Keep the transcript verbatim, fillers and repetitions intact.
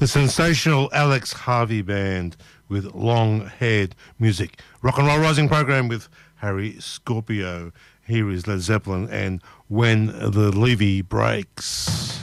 The sensational Alex Harvey Band with long-haired music. Rock and Roll Rising program with Harry Scorpio. Here is Led Zeppelin and When the Levee Breaks.